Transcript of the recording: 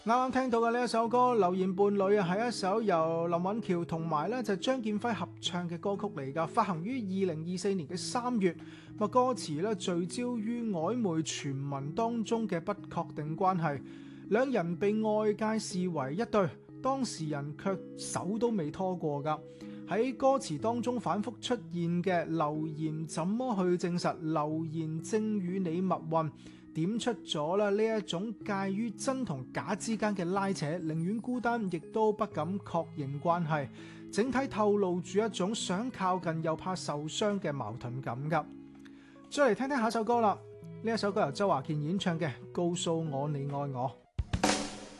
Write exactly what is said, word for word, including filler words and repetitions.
啱啱聽到嘅呢一首歌《流言伴侶》啊，係一首由林允喬同埋咧就張建輝合唱嘅歌曲嚟㗎，發行於二零二四年嘅三月。咁歌詞咧聚焦於曖昧傳聞當中嘅不確定關係，兩人被外界視為一對，當事人卻手都未拖過㗎。喺歌詞當中反覆出現嘅流言怎麼去證實，流言正與你密運，點出咗啦呢一種介於真同假之間嘅拉扯，寧願孤單亦都不敢確認關係，整體透露住一種想靠近又怕受傷嘅矛盾感噶。再嚟聽聽下首歌啦，呢一首歌由周華健演唱嘅《告訴我你愛我》。